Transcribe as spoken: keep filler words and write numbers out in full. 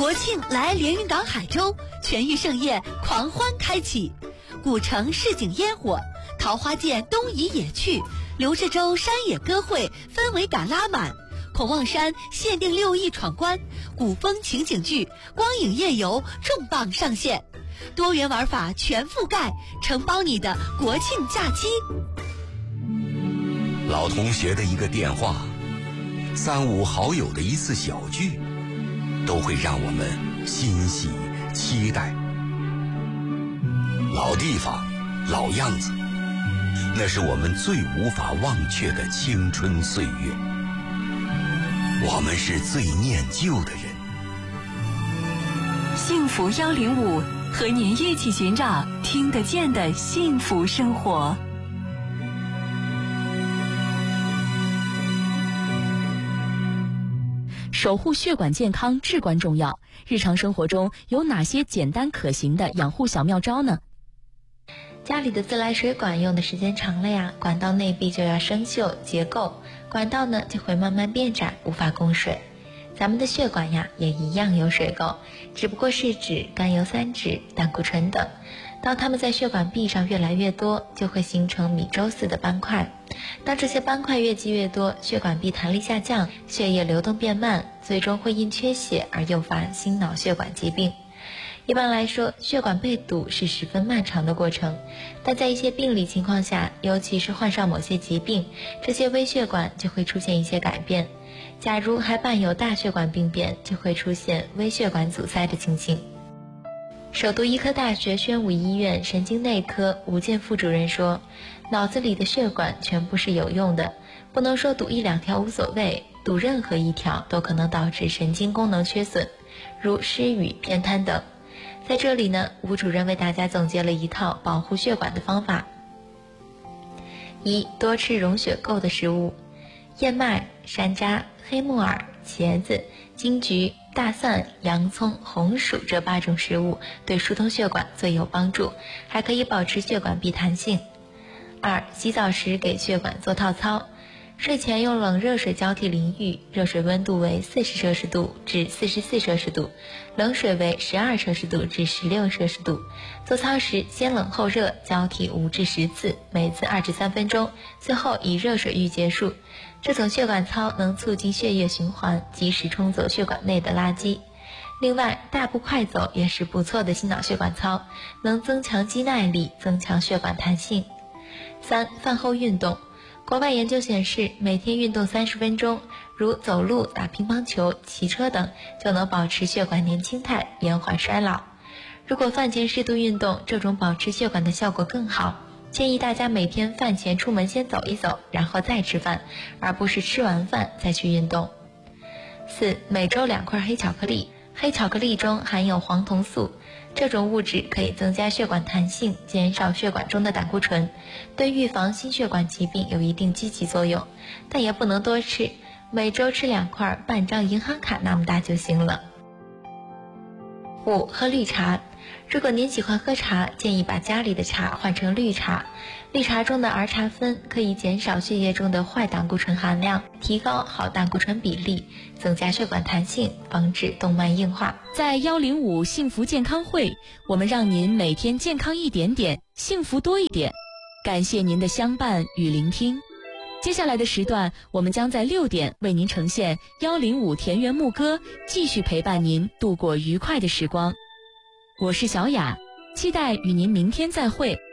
国庆来连云港海州，全域盛宴狂欢开启，古城市井烟火，桃花涧东移野趣，刘志洲山野歌会氛围感拉满，孔望山限定六亿闯关，古风情景剧、光影夜游重磅上线，多元玩法全覆盖，承包你的国庆假期。 老同学的一个电话，三五好友的一次小聚，都会让我们欣喜期待。老地方，老样子，那是我们最无法忘却的青春岁月。我们是最念旧的人。 幸福幺零五，和您一起寻找听得见的幸福生活。守护血管健康至关重要，日常生活中有哪些简单可行的养护小妙招呢？ 家里的自来水管用的时间长了呀，管道内壁就要生锈结构，管道呢就会慢慢变窄，无法供水。咱们的血管呀也一样有水垢，只不过是指甘油三酯、胆固醇等。当它们在血管壁上越来越多，就会形成米粥似的斑块。当这些斑块越积越多，血管壁弹力下降，血液流动变慢，最终会因缺血而诱发心脑血管疾病。一般来说，血管被堵是十分漫长的过程，但在一些病理情况下，尤其是患上某些疾病，这些微血管就会出现一些改变。假如还伴有大血管病变，就会出现微血管阻塞的情形。首都医科大学宣武医院神经内科吴健副主任说，脑子里的血管全部是有用的，不能说堵一两条无所谓，堵任何一条都可能导致神经功能缺损，如失语、偏瘫等。在这里呢，吴主任为大家总结了一套保护血管的方法。一、多吃溶血够的食物，燕麦、山楂、黑木耳、茄子、金桔、大蒜、洋葱、红薯这八种食物对疏通血管最有帮助，还可以保持血管壁弹性。二、洗澡时给血管做套操，睡前用冷热水交替淋浴，热水温度为四十摄氏度至四十四摄氏度，冷水为十二摄氏度至十六摄氏度。做操时先冷后热，交替五至十次，每次二至三分钟，最后以热水浴结束。这种血管操能促进血液循环，及时冲走血管内的垃圾。另外，大步快走也是不错的心脑血管操，能增强肌耐力，增强血管弹性。三、饭后运动。国外研究显示，每天运动三十分钟，如走路、打乒乓球、骑车等，就能保持血管年轻态，延缓衰老。如果饭前适度运动，这种保持血管的效果更好。建议大家每天饭前出门先走一走，然后再吃饭，而不是吃完饭再去运动。四、每周两块黑巧克力。黑巧克力中含有黄酮素，这种物质可以增加血管弹性，减少血管中的胆固醇，对预防心血管疾病有一定积极作用，但也不能多吃，每周吃两块，半张银行卡那么大就行了。五、喝绿茶。如果您喜欢喝茶，建议把家里的茶换成绿茶。绿茶中的儿茶酚可以减少血液中的坏胆固醇含量，提高好胆固醇比例，增加血管弹性，防止动脉硬化。 在幺零五幸福健康会，我们让您每天健康一点点，幸福多一点。感谢您的相伴与聆听。接下来的时段，我们将在六点为您呈现幺零五田园牧歌，继续陪伴您度过愉快的时光。我是小雅，期待与您明天再会。